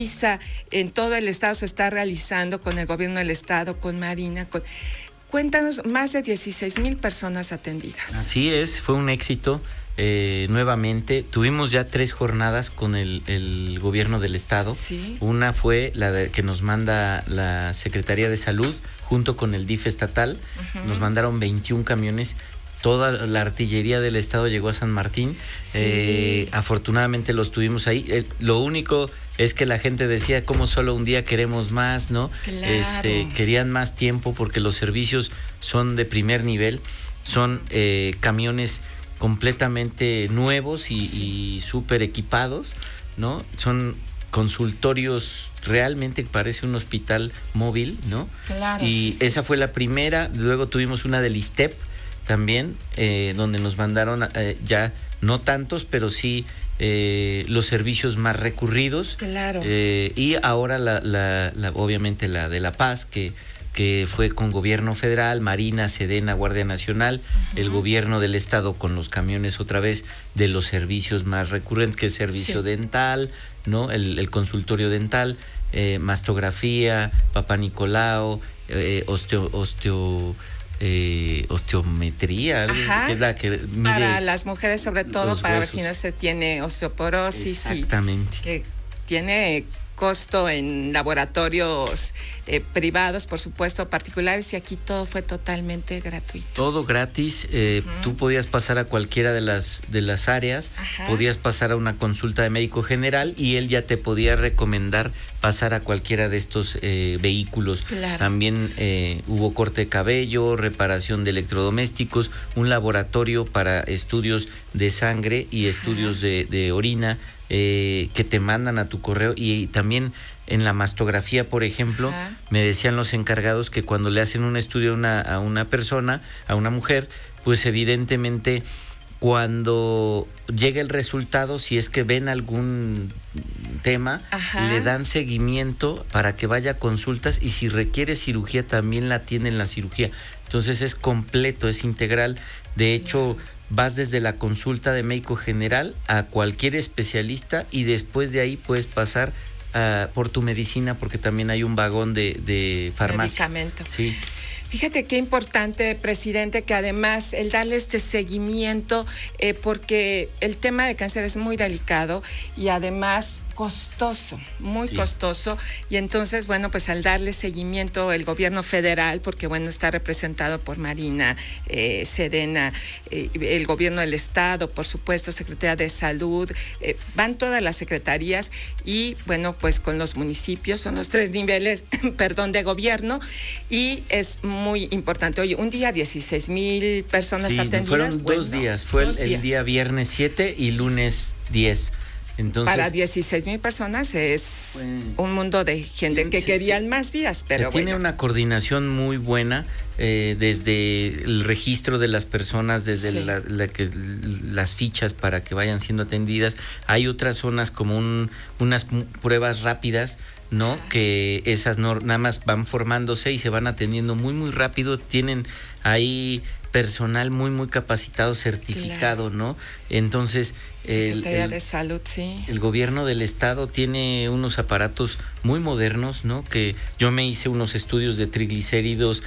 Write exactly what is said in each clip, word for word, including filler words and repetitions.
en todo el estado se está realizando con el gobierno del estado, con Marina, con... Cuéntanos, más de dieciséis mil personas atendidas. Así es, fue un éxito. Eh, nuevamente, tuvimos ya tres jornadas con el, el gobierno del estado. Sí. Una fue la de, que nos manda la Secretaría de Salud junto con el D I F estatal. Uh-huh. Nos mandaron veintiún camiones. Toda la artillería del estado llegó a San Martín. Sí. Eh, afortunadamente los tuvimos ahí. Eh, lo único es que la gente decía, como solo un día queremos más, ¿no? Claro. Este, querían más tiempo porque los servicios son de primer nivel. Son eh, camiones completamente nuevos y, sí. y súper equipados, ¿no? Son consultorios, realmente parece un hospital móvil, ¿no? Claro. Y sí, sí. esa fue la primera. Luego tuvimos una del ISSSTEP también, eh, donde nos mandaron eh, ya, no tantos, pero sí eh, los servicios más recurridos. Claro. Eh, y ahora, la, la, la, obviamente, la de La Paz, que, que fue con gobierno federal, Marina, Sedena, Guardia Nacional, uh-huh. el gobierno del estado con los camiones otra vez de los servicios más recurrentes, que es servicio sí. dental, ¿no? El, el consultorio dental, eh, mastografía, Papá Nicolau, eh, osteo... osteo Eh, osteometría, que es la que mide para las mujeres, sobre todo para ver si no se tiene osteoporosis. Exactamente. Y que tiene costo en laboratorios eh, privados, por supuesto, particulares, y aquí todo fue totalmente gratuito. Todo gratis, eh, uh-huh. tú podías pasar a cualquiera de las de las áreas, Ajá. podías pasar a una consulta de médico general y él ya te podía recomendar pasar a cualquiera de estos eh, vehículos. Claro. También eh, hubo corte de cabello, reparación de electrodomésticos, un laboratorio para estudios de sangre y Ajá. estudios de, de orina, Eh, que te mandan a tu correo. Y, y también en la mastografía, por ejemplo, Ajá. me decían los encargados que cuando le hacen un estudio a una, a una persona, a una mujer, pues evidentemente cuando llega el resultado, si es que ven algún tema, Ajá. le dan seguimiento para que vaya a consultas, y si requiere cirugía también la tienen la cirugía. Entonces es completo, es integral. De hecho, vas desde la consulta de médico general a cualquier especialista y después de ahí puedes pasar uh, por tu medicina, porque también hay un vagón de, de farmacia. Medicamento. Sí. Fíjate qué importante, presidente, que además el darle este seguimiento, eh, porque el tema de cáncer es muy delicado y además costoso, muy sí. costoso, y entonces, bueno, pues al darle seguimiento el gobierno federal, porque bueno, está representado por Marina, eh, Sedena, eh, el gobierno del estado, por supuesto, Secretaría de Salud, eh, van todas las secretarías y bueno, pues con los municipios, son los tres niveles, perdón, de gobierno, y es muy importante. Oye, un día dieciséis mil personas sí, atendidas. Fueron bueno, dos días, fue dos el, días. el día viernes siete y lunes diez. Entonces, para dieciséis mil personas es bueno, un mundo de gente que sí, querían sí. más días, pero se tiene bueno. una coordinación muy buena, eh, desde el registro de las personas, desde sí. la, la que, las fichas para que vayan siendo atendidas. Hay otras zonas como un, unas pruebas rápidas, ¿no? Ajá. Que esas no, nada más van formándose y se van atendiendo muy, muy rápido. Tienen ahí personal muy, muy capacitado, certificado, claro. ¿no? Entonces, Secretaría el, de Salud, sí. El gobierno del estado tiene unos aparatos muy modernos, ¿no? Que yo me hice unos estudios de triglicéridos,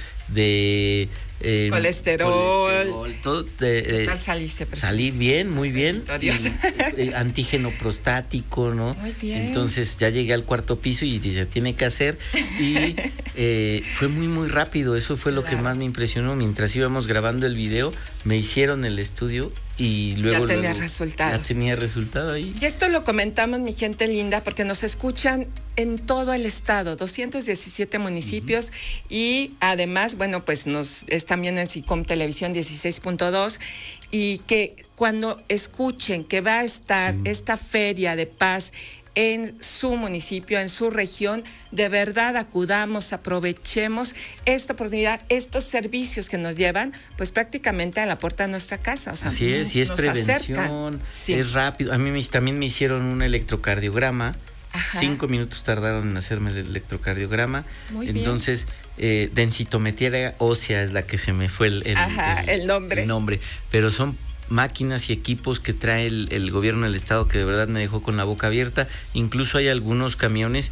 de eh, colesterol, colesterol todo, de, ¿qué tal saliste, presidente? Salí bien, muy bien. Y, y, antígeno prostático, ¿no? Muy bien. Entonces ya llegué al cuarto piso y se tiene que hacer. Y eh, fue muy, muy rápido. Eso fue claro. lo que más me impresionó. Mientras íbamos grabando el video, me hicieron el estudio y luego... Ya tenía luego, resultados. Ya tenía resultado ahí. Y esto lo comentamos, mi gente linda, porque nos escuchan en todo el estado, doscientos diecisiete municipios, uh-huh. y además, bueno, pues nos es también en SICOM Televisión dieciséis punto dos, y que cuando escuchen que va a estar uh-huh. esta feria de paz en su municipio, en su región, de verdad acudamos, aprovechemos esta oportunidad, estos servicios que nos llevan, pues prácticamente a la puerta de nuestra casa. O sea, así es, y es prevención, sí. es rápido. A mí me, también me hicieron un electrocardiograma. Ajá. Cinco minutos tardaron en hacerme el electrocardiograma. Muy Entonces, eh, densitometría ósea es la que se me fue el, el, Ajá, el, el nombre. El nombre. Pero son máquinas y equipos que trae el, el gobierno del estado que de verdad me dejó con la boca abierta. Incluso hay algunos camiones